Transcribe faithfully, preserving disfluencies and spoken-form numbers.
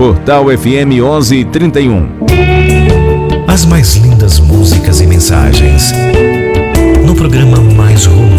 Portal F M onze trinta e um. As mais lindas músicas e mensagens no programa mais romântico